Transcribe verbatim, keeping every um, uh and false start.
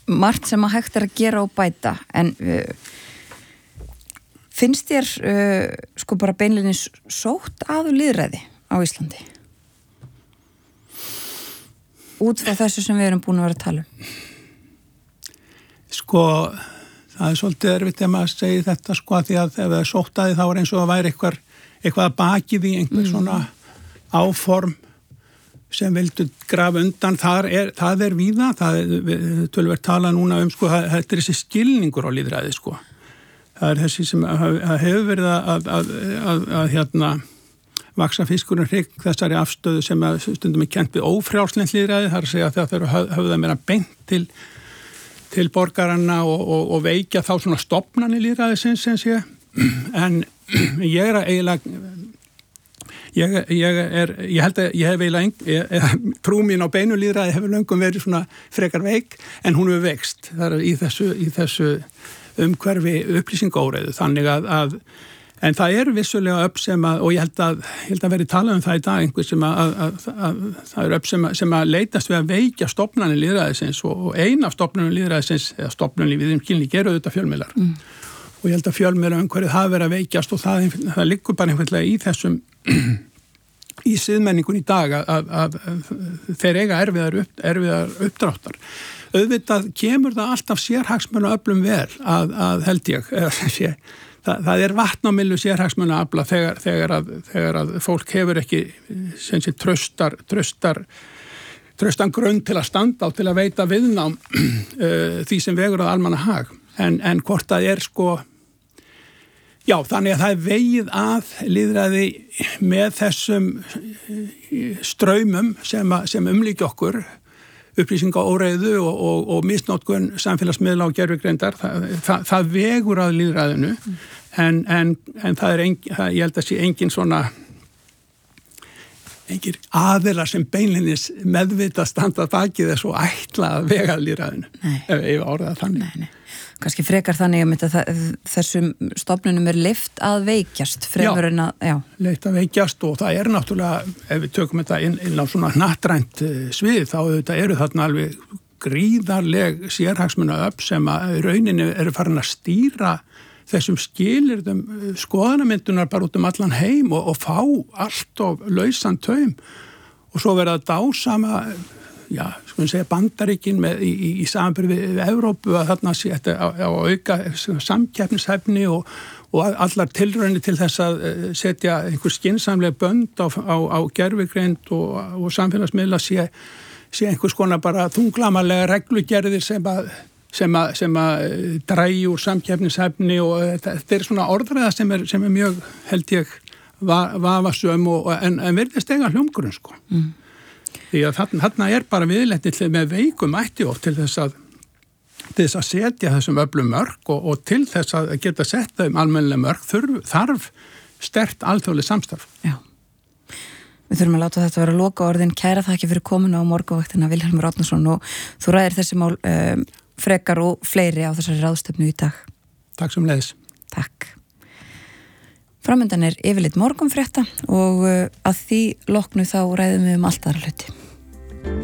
margt sem að hægt er að gera og bæta, en uh, finnst þér uh, sko bara beinleinis sótt að lýðræði á Íslandi? Út frá þessu sem við erum búin að vera að tala um. Sko, það er svolítið erfitt ef maður segir þetta sko, því að ef það er sótt að því þá er eins og að væri eitthvað, eitthvað að baki því einhver mm. svona áform sem vildu grafa undan, það er, það er víða, það er, við tölum verið tala núna um, sko, það, þetta er þessi skilningur á lýðræði, sko. Það er þessi sem að, að hefur verið að, að, að, að, að hérna, vaksa fiskurinn hrygg þessari afstöðu sem að stundum er kennt við ófrjálslegt lýðræði, það er að segja að það eru höfða meira beint til, til borgaranna og, og, og veikja þá svona stofnani lýðræðisins, sem sé, en ég er að eiginlega Ég, ég, er, ég held að ég hef eiginlega, trú mín á beinu lýðræði hefur löngum verið svona frekar veik, en hún hefur veikst þar í þessu, í þessu umhverfi upplýsingaóreiðu. Þannig að, að, en það er vissulega upp sem að, og ég held að, ég held að verið talað um það í dag, einhver sem að, að, að, að það er upp sem að, sem að leitast við að veikja stofnanir lýðræðisins og, og ein af stofnanir lýðræðisins, eða stofnanir við þeim kynlík eru auðvitað fjölmiðlar. Mm. Og ég held að fjölmiðla umhverfið hafi verið að veikjast og það, það liggur bara einhvernlega í þessum í siðmenningun í dag að, að, að þeir eiga erfiðar, upp, erfiðar uppdráttar. Auðvitað kemur það alltaf sérhagsmuna öflum vel að, að held ég, sé, það, það er vatnamillu sérhagsmuna afla þegar, þegar, að, þegar að fólk hefur ekki sem sé tröstar, tröstar, tröstan grunn til að standa á til að veita viðnám uh, því sem vegur að almanna hag. En, en hvort það er sko Já, þannig að það er vegið að lýðræði með þessum straumum sem, sem umlíkja okkur, upplýsingaóreiðu og, og, og misnotkun samfélagsmiðla og gervigreindar, það, það, það vegur að lýðræðinu, mm. en, en, en það er, engin, það, ég held að sé engin svona, engin aðilar sem beinlinnis meðvita standa bakið þess og ætla að vega að lýðræðinu, ef ég orða þannig. Nei, nei. Kannski frekar þannig að það, þessum stofnunum er leyft að veikjast fremur en að, já. Leyft að veikjast og það er náttúrulega, ef við tökum þetta inn, inn á svona hnattrænt svið, þá þetta eru þarna alveg gríðarleg sérhagsmuna upp sem að rauninni eru farin að stýra þessum skilyrðum skoðanamyndunar bara út um allan heim og, og fá allt of lausan taum og svo verða að dásama já, skoðum segja Bandaríkin með, í, í, í samanburði við Evrópu að þarna sé þetta á, á auka samkeppnishæfni og, og allar tilraunir til þess að setja einhver skynsamlega bönd á, á, á gervigreind og, og samfélagsmiðla sé, sé einhvers konar bara þunglamalega reglugerðir sem að, sem að, sem að drægi úr samkeppnishæfni og þetta, þetta er svona orðræða sem er, sem er mjög, held ég, vafasöm og, en, en verðist eiga hljómgrunn, sko. Mm. Því að þarna, þarna er bara viðleitni með veikum ætti og til þess að til þess að setja þessum öflum mörk og, og til þess að geta sett þeim almennilega mörk þurf, þarf sterkt alþjóðlegt samstarf. Já. Við þurfum að láta þetta vera loka orðin. Kæra þakki fyrir komuna á morgunvaktina Vilhjálmur Árnason og þú ræðir þessi mál um, frekar og fleiri á þessari ráðstefnu í dag. Takk sem leiðis. Takk. Framöndan er yfirleitt morgunfrétta og að því loknu þá ræðum við um allt aðra hluti.